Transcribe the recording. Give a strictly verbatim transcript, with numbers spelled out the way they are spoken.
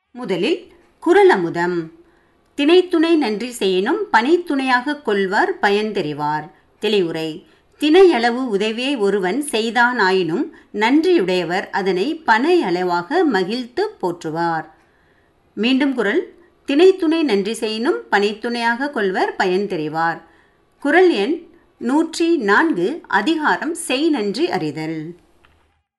முதலில் குறளமுதம். திணைத்துணை நன்றி செய்யினும் பனைத்துணையாகக் கொள்வார் பயன் தெரிவார். தெளிவுரை. திணையளவு உதவியை ஒருவன் செய்தான் ஆயினும் நன்றியுடையவர் அதனை பனை அளவாக மகிழ்த்து போற்றுவார். மீண்டும் குறள். திணைத்துணை நன்றி செய்யினும் பனைத்துணையாக கொள்வர் பயன் தெரிவார். குறள் எண் நூற்றி நான்கு. அதிகாரம் செய் நன்றி அறிதல்.